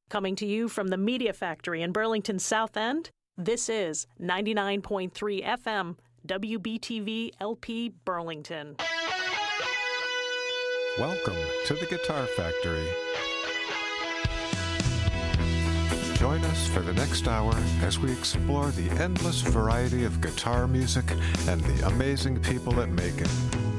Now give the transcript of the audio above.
Coming to you from the Media Factory in Burlington's South End, this is 99.3 FM, WBTV LP Burlington. Welcome to the Guitar Factory. Join us for the next hour as we explore the endless variety of guitar music and the amazing people that make it.